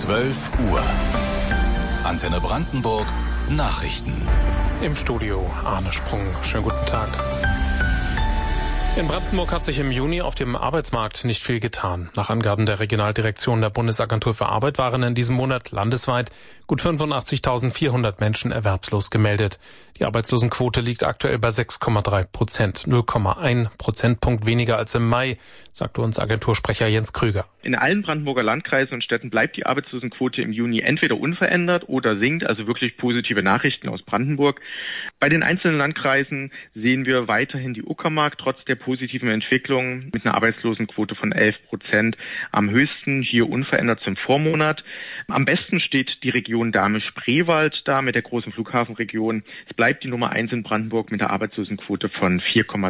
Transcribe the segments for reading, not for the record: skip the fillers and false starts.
12 Uhr. Antenne Brandenburg Nachrichten. Im Studio Arne Sprung. Schönen guten Tag. In Brandenburg hat sich im Juni auf dem Arbeitsmarkt nicht viel getan. Nach Angaben der Regionaldirektion der Bundesagentur für Arbeit waren in diesem Monat landesweit gut 85.400 Menschen erwerbslos gemeldet. Die Arbeitslosenquote liegt aktuell bei 6,3%, 0,1 Prozentpunkt weniger als im Mai, sagte uns Agentursprecher Jens Krüger. In allen Brandenburger Landkreisen und Städten bleibt die Arbeitslosenquote im Juni entweder unverändert oder sinkt, also wirklich positive Nachrichten aus Brandenburg. Bei den einzelnen Landkreisen sehen wir weiterhin die Uckermark trotz der positiven Entwicklung mit einer Arbeitslosenquote von 11%, am höchsten hier unverändert zum Vormonat. Am besten steht die Region Dahme-Spreewald da mit der großen Flughafenregion. Es bleibt die Nummer 1 in Brandenburg mit der Arbeitslosenquote von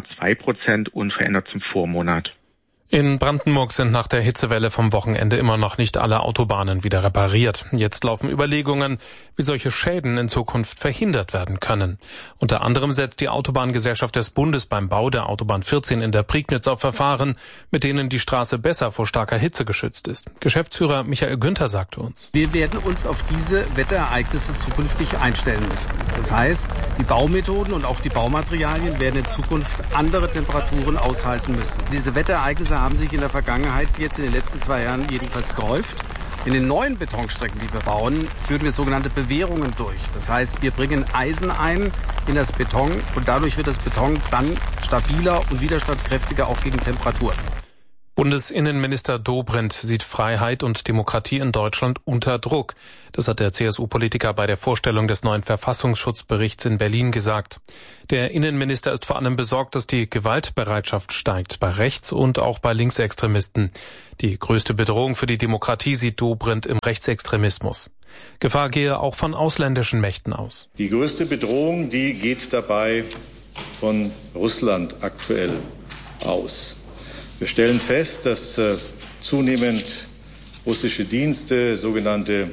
4,2%, unverändert zum Vormonat. In Brandenburg sind nach der Hitzewelle vom Wochenende immer noch nicht alle Autobahnen wieder repariert. Jetzt laufen Überlegungen, wie solche Schäden in Zukunft verhindert werden können. Unter anderem setzt die Autobahngesellschaft des Bundes beim Bau der Autobahn 14 in der Prignitz auf Verfahren, mit denen die Straße besser vor starker Hitze geschützt ist. Geschäftsführer Michael Günther sagte uns: Wir werden uns auf diese Wetterereignisse zukünftig einstellen müssen. Das heißt, die Baumethoden und auch die Baumaterialien werden in Zukunft andere Temperaturen aushalten müssen. Diese Wetterereignisse haben sich in der Vergangenheit, jetzt in den letzten 2 Jahren jedenfalls, gehäuft. In den neuen Betonstrecken, die wir bauen, führen wir sogenannte Bewehrungen durch. Das heißt, wir bringen Eisen ein in das Beton und dadurch wird das Beton dann stabiler und widerstandskräftiger auch gegen Temperaturen. Bundesinnenminister Dobrindt sieht Freiheit und Demokratie in Deutschland unter Druck. Das hat der CSU-Politiker bei der Vorstellung des neuen Verfassungsschutzberichts in Berlin gesagt. Der Innenminister ist vor allem besorgt, dass die Gewaltbereitschaft steigt, bei Rechts- und auch bei Linksextremisten. Die größte Bedrohung für die Demokratie sieht Dobrindt im Rechtsextremismus. Gefahr gehe auch von ausländischen Mächten aus. Die größte Bedrohung, die geht dabei von Russland aktuell aus. Wir stellen fest, dass zunehmend russische Dienste, sogenannte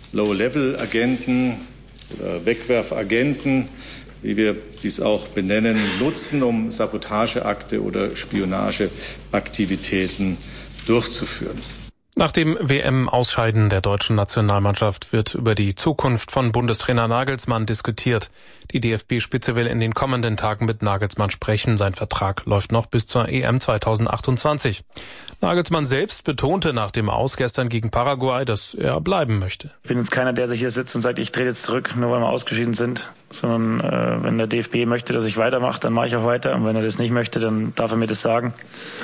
Low-Level-Agenten oder Wegwerfagenten, wie wir dies auch benennen, nutzen, um Sabotageakte oder Spionageaktivitäten durchzuführen. Nach dem WM-Ausscheiden der deutschen Nationalmannschaft wird über die Zukunft von Bundestrainer Nagelsmann diskutiert. Die DFB-Spitze will in den kommenden Tagen mit Nagelsmann sprechen. Sein Vertrag läuft noch bis zur EM 2028. Nagelsmann selbst betonte nach dem Aus gestern gegen Paraguay, dass er bleiben möchte. Ich bin jetzt keiner, der sich hier sitzt und sagt, ich trete jetzt zurück, nur weil wir ausgeschieden sind. Sondern wenn der DFB möchte, dass ich weitermache, dann mache ich auch weiter. Und wenn er das nicht möchte, dann darf er mir das sagen.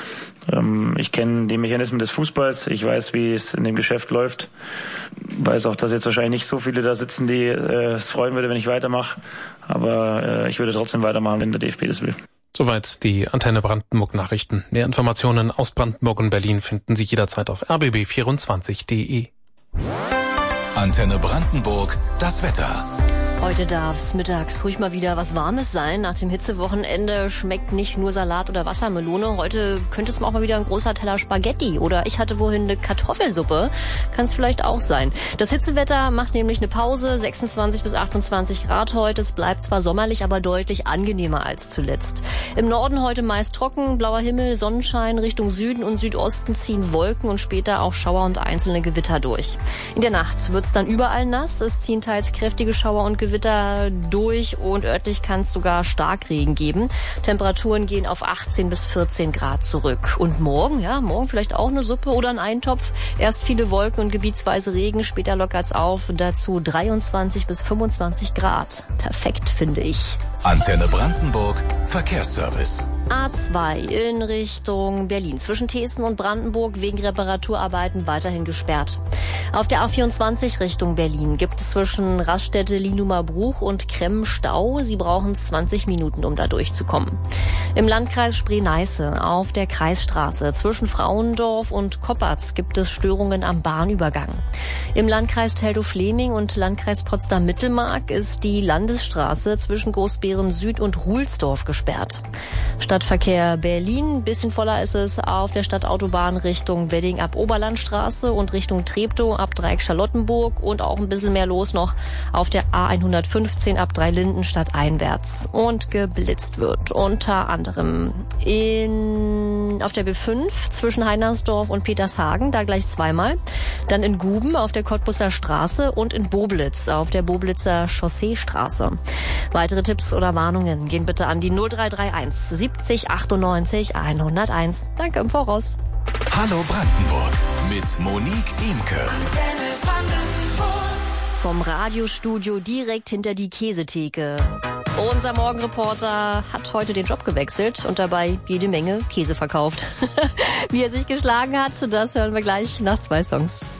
Ich kenne die Mechanismen des Fußballs, ich weiß, wie es in dem Geschäft läuft, weiß auch, dass jetzt wahrscheinlich nicht so viele da sitzen, die es freuen würde, wenn ich weitermache, aber ich würde trotzdem weitermachen, wenn der DFB das will. Soweit die Antenne Brandenburg Nachrichten. Mehr Informationen aus Brandenburg und Berlin finden Sie jederzeit auf rbb24.de. Antenne Brandenburg, das Wetter. Heute darf es mittags ruhig mal wieder was Warmes sein. Nach dem Hitzewochenende schmeckt nicht nur Salat oder Wassermelone. Heute könnte es auch mal wieder ein großer Teller Spaghetti. Oder ich hatte wohin eine Kartoffelsuppe. Kann es vielleicht auch sein. Das Hitzewetter macht nämlich eine Pause. 26 bis 28 Grad heute. Es bleibt zwar sommerlich, aber deutlich angenehmer als zuletzt. Im Norden heute meist trocken, blauer Himmel, Sonnenschein. Richtung Süden und Südosten ziehen Wolken und später auch Schauer und einzelne Gewitter durch. In der Nacht wird es dann überall nass. Es ziehen teils kräftige Schauer und Gewitter durch und örtlich kann es sogar Starkregen geben. Temperaturen gehen auf 18 bis 14 Grad zurück. Und morgen vielleicht auch eine Suppe oder ein Eintopf. Erst viele Wolken und gebietsweise Regen, später lockert's auf. Dazu 23 bis 25 Grad. Perfekt, finde ich. Antenne Brandenburg, Verkehrsservice. A2 in Richtung Berlin. Zwischen Thesen und Brandenburg wegen Reparaturarbeiten weiterhin gesperrt. Auf der A24 Richtung Berlin gibt es zwischen Raststätte Lienumer-Bruch und Kremm Stau. Sie brauchen 20 Minuten, um da durchzukommen. Im Landkreis Spree-Neiße auf der Kreisstraße zwischen Frauendorf und Koppertz gibt es Störungen am Bahnübergang. Im Landkreis Teltow-Fleming und Landkreis Potsdam-Mittelmark ist die Landesstraße zwischen Großbeeren Süd und Ruhlsdorf gesperrt. Stadtverkehr Berlin, bisschen voller ist es auf der Stadtautobahn Richtung Wedding ab Oberlandstraße und Richtung Treptow ab Dreieck-Charlottenburg und auch ein bisschen mehr los noch auf der A115 ab Dreilinden stadteinwärts. Und geblitzt wird unter anderem auf der B5 zwischen Heinersdorf und Petershagen, da gleich zweimal. Dann in Guben auf der Cottbusser Straße und in Boblitz auf der Boblitzer Chausseestraße. Weitere Tipps oder Warnungen gehen bitte an die 0331 70 98 101. Danke im Voraus. Hallo Brandenburg mit Monique Imke. Vom Radiostudio direkt hinter die Käsetheke. Unser Morgenreporter hat heute den Job gewechselt und dabei jede Menge Käse verkauft. Wie er sich geschlagen hat, das hören wir gleich nach 2 Songs.